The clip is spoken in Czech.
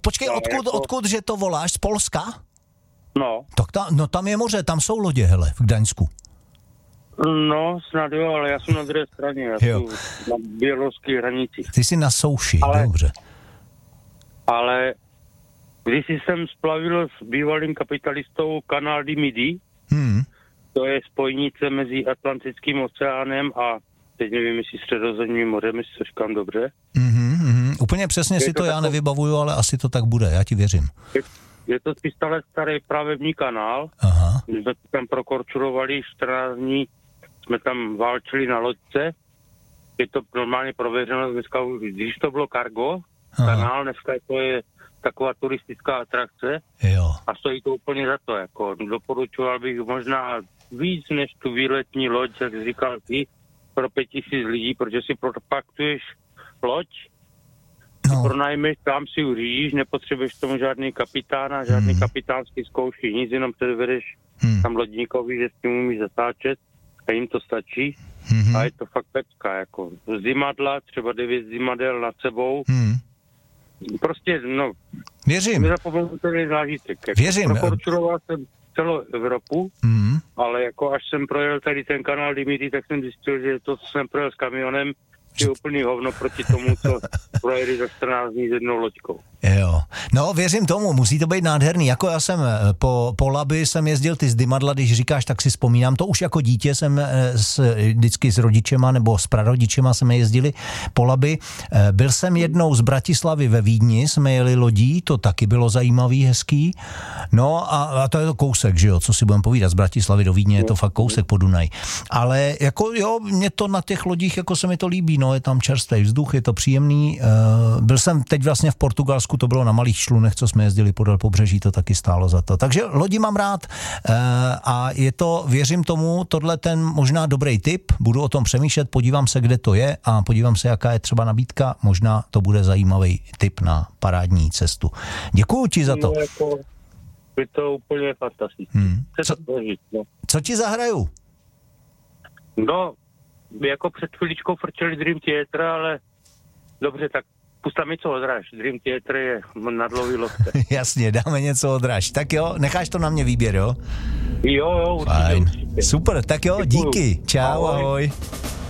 počkej, odkud, že to voláš? Z Polska? No. Tak tam je moře, tam jsou lodě, hele, v Gdaňsku. No, snad jo, ale já jsem na druhé straně, já jsem na běloruských hranicích. Ty jsi na souši, dobře. Ale když jsem splavil s bývalým kapitalistou Canal du Midi, to je spojnice mezi Atlantickým oceánem a teď nevím, jestli Středozemním mořem, jestli to říkám dobře. Úplně přesně si to já nevybavuju, ale asi to tak bude, já ti věřím. Je to 300 let starý plavební kanál. My jsme tam prokorčurovali 14 dní, jsme tam válčili na loďce. Je to normálně prověřeno, dneska, když to bylo cargo, kanál, dneska to je taková turistická atrakce. Jo. A stojí to úplně za to, jako doporučoval bych možná víc než tu výletní loď, jak říkal ty, pro 5000 lidí, protože si propaktuješ loď, pronajmeš, tam si uřídíš, nepotřebuješ tomu žádný kapitána, žádný kapitánský zkouší, nic, jenom předvedeš tam lodníkovi, že s tím umíš zatáčet a jim to stačí. A je to fakt pecka, jako zimadla, třeba 9 zimadel nad sebou. Prostě, no, věřím. Nezapomenutelný zážitek. Jako, věřím. Prokorčuroval jsem celou Evropu, ale jako až jsem projel tady ten kanál du Midi, tak jsem zjistil, že to, co jsem projel s kamionem, je úplný hovno proti tomu, co projeli za 14 dní s jednou loďkou. Jo. No, věřím tomu, musí to být nádherný. Jako já jsem po Labi jsem jezdil, ty z Dymadla, když říkáš, tak si vzpomínám, to už jako dítě jsem vždycky s rodičema nebo s prarodičema jsme jezdili po Labi. Byl jsem jednou z Bratislavy ve Vídni, jsme jeli lodí, to taky bylo zajímavý, hezký. No a to je to kousek, že jo, co si budeme povídat, z Bratislavy do Vídně je to fakt kousek po Dunaji. Ale jako jo, mě to na těch lodích, jako se mi to líbí, no, je tam čerstvý vzduch, je to příjemný. Byl jsem teď vlastně v Portugalsku, to bylo na malých člunech, co jsme jezdili podél pobřeží, to taky stálo za to. Takže lodi mám rád a je to, věřím tomu, tohle ten možná dobrý tip, budu o tom přemýšlet, podívám se, kde to je a podívám se, jaká je třeba nabídka, možná to bude zajímavý tip na parádní cestu. Děkuju ti za to. Je to úplně fantastické. Co ti zahraju? No, jako před chviličkou frčeli Dream Theater, ale dobře, tak pustam něco od Rush. Dream Theater je na dlouhý lovce. Jasně, dáme něco od Rush. Tak jo, necháš to na mě výběr, jo? Jo, určitě. Fajn. Určitě. Super, tak jo, díky. Čau, ahoj.